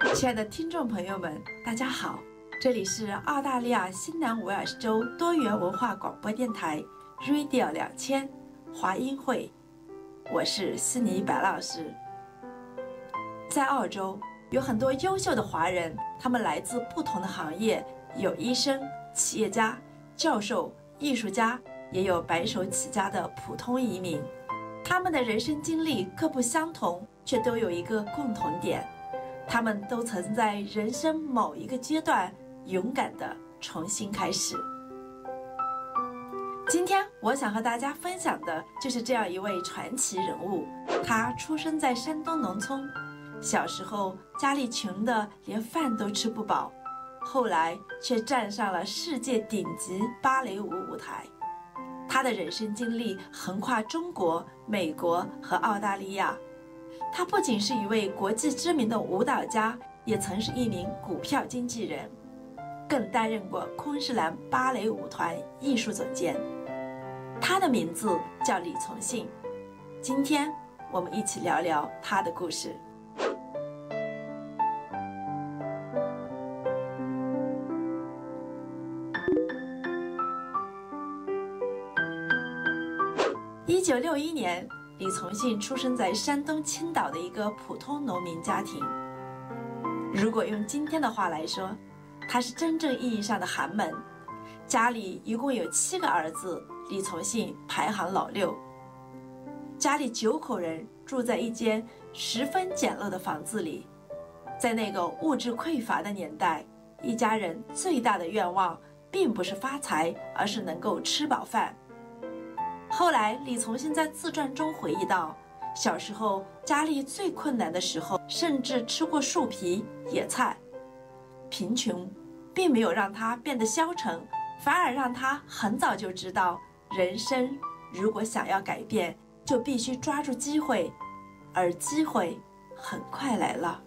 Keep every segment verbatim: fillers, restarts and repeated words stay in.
亲爱的听众朋友们，大家好，这里是澳大利亚新南威尔士州多元文化广播电台 Radio 两千华音会，我是悉尼白老师。在澳洲有很多优秀的华人，他们来自不同的行业，有医生、企业家、教授、艺术家，也有白手起家的普通移民。他们的人生经历各不相同，却都有一个共同点，他们都曾在人生某一个阶段勇敢地重新开始。今天我想和大家分享的就是这样一位传奇人物。他出生在山东农村，小时候家里穷得连饭都吃不饱，后来却站上了世界顶级芭蕾舞舞台。他的人生经历横跨中国、美国和澳大利亚。他不仅是一位国际知名的舞蹈家，也曾是一名股票经纪人，更担任过昆士兰芭蕾舞团艺术总监。他的名字叫李从信。今天我们一起聊聊他的故事。一九六一年，李从信出生在山东青岛的一个普通农民家庭。如果用今天的话来说，他是真正意义上的寒门。家里一共有七个儿子，李从信排行老六。家里九口人住在一间十分简陋的房子里。在那个物质匮乏的年代，一家人最大的愿望并不是发财，而是能够吃饱饭。后来李从信在自传中回忆到，小时候家里最困难的时候，甚至吃过树皮、野菜。贫穷并没有让他变得消沉，反而让他很早就知道，人生如果想要改变，就必须抓住机会，而机会很快来了。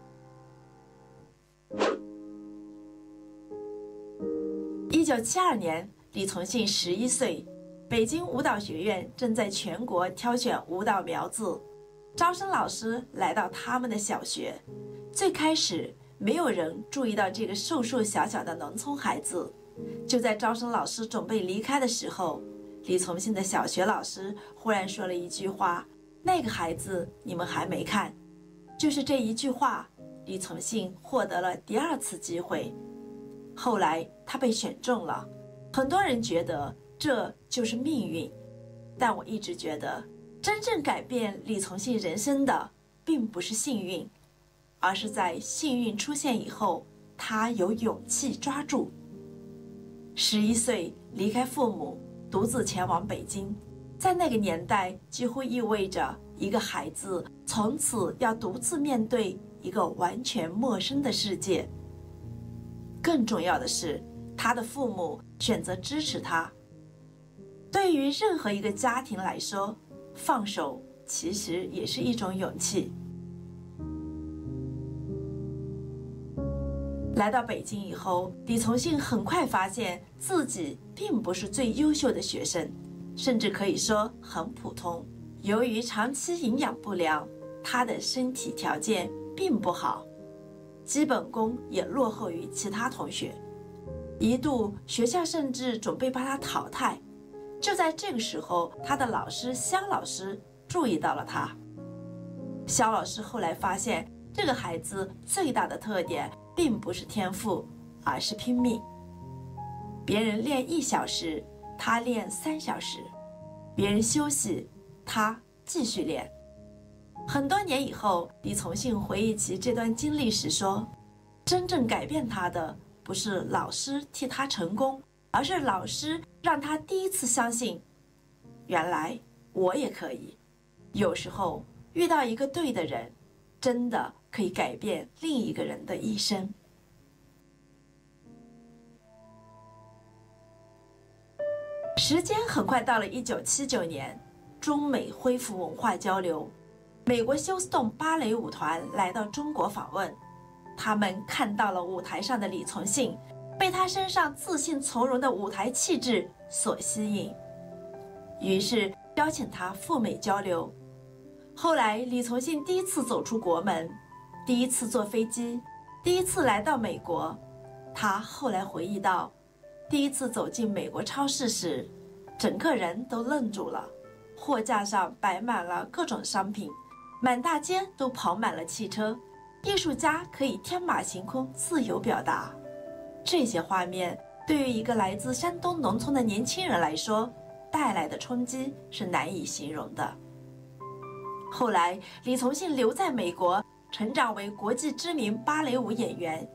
一九七二年，李从信十一岁，北京舞蹈学院正在全国挑选舞蹈苗子，招生老师来到他们的小学。最开始没有人注意到这个瘦瘦小小的农村孩子。就在招生老师准备离开的时候，李从信的小学老师忽然说了一句话：那个孩子你们还没看。就是这一句话，李从信获得了第二次机会。后来他被选中了。很多人觉得这就是命运，但我一直觉得，真正改变李从信人生的并不是幸运，而是在幸运出现以后，他有勇气抓住。十一岁离开父母，独自前往北京，在那个年代几乎意味着一个孩子从此要独自面对一个完全陌生的世界。更重要的是，他的父母选择支持他。对于任何一个家庭来说，放手其实也是一种勇气。来到北京以后，李从信很快发现自己并不是最优秀的学生，甚至可以说很普通。由于长期营养不良，他的身体条件并不好，基本功也落后于其他同学。一度学校甚至准备把他淘汰。就在这个时候，他的老师肖老师注意到了他。肖老师后来发现，这个孩子最大的特点并不是天赋，而是拼命。别人练一小时，他练三小时；别人休息，他继续练。很多年以后，李从信回忆起这段经历时说，真正改变他的不是老师替他成功，而是老师让他第一次相信，原来我也可以。有时候遇到一个对的人，真的可以改变另一个人的一生。时间很快到了一九七九年，中美恢复文化交流，美国休斯顿芭蕾舞团来到中国访问。他们看到了舞台上的李从信，被他身上自信从容的舞台气质所吸引，于是邀请他赴美交流。后来李从信第一次走出国门，第一次坐飞机， 第一次来到美国，他后来回忆到，第一次走进美国超市时，整个人都愣住了。货架上摆满了各种商品，满大街都跑满了汽车，艺术家可以天马行空，自由表达。这些画面对于一个来自山东农村的年轻人来说，带来的冲击是难以形容的。后来，李从庆留在美国，成长为国际知名芭蕾舞演员。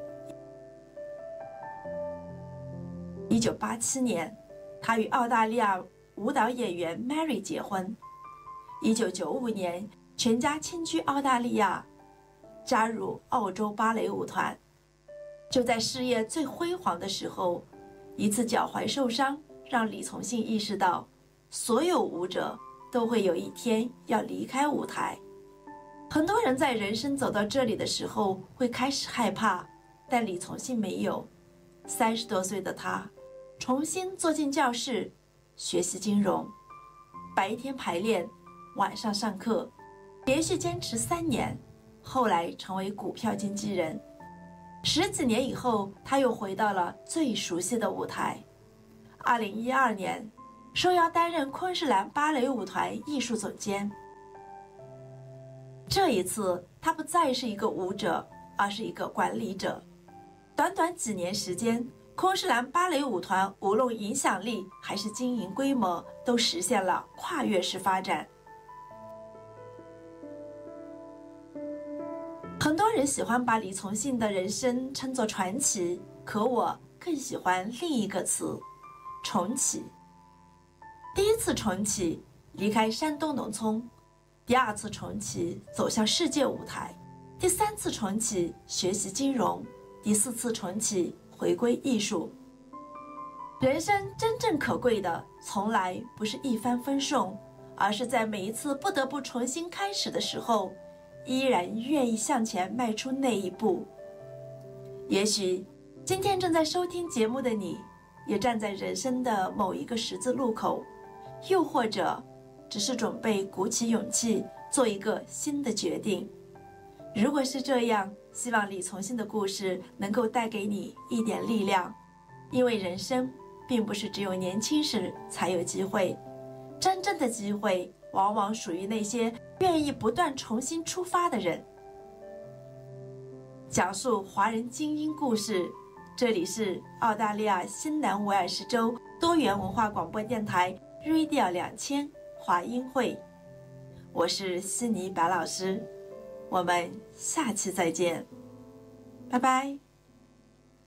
一九八七年，他与澳大利亚舞蹈演员 Mary 结婚。一九九五年，全家迁居澳大利亚，加入澳洲芭蕾舞团。就在事业最辉煌的时候，一次脚踝受伤让李从庆意识到，所有舞者都会有一天要离开舞台。很多人在人生走到这里的时候会开始害怕，但李从庆没有。三十多岁的他，重新坐进教室，学习金融，白天排练，晚上上课，连续坚持三年，后来成为股票经纪人。十几年以后，他又回到了最熟悉的舞台。二零一二年，受邀担任昆士兰芭蕾舞团艺术总监。这一次，他不再是一个舞者，而是一个管理者。短短几年时间，昆士兰芭蕾舞团无论影响力还是经营规模，都实现了跨越式发展。很多人喜欢把李从庆的人生称作传奇，可我更喜欢另一个词——重启。第一次重启，离开山东农村；第二次重启，走向世界舞台；第三次重启，学习金融；第四次重启，回归艺术。人生真正可贵的，从来不是一帆风顺，而是在每一次不得不重新开始的时候，依然愿意向前迈出那一步。也许今天正在收听节目的你，也站在人生的某一个十字路口，又或者只是准备鼓起勇气做一个新的决定。如果是这样，希望李从庆的故事能够带给你一点力量，因为人生并不是只有年轻时才有机会，真正的机会往往属于那些愿意不断重新出发的人。讲述华人精英故事，这里是澳大利亚新南威尔士州多元文化广播电台 Radio 两千华音会，我是悉尼白老师，我们下期再见，拜拜。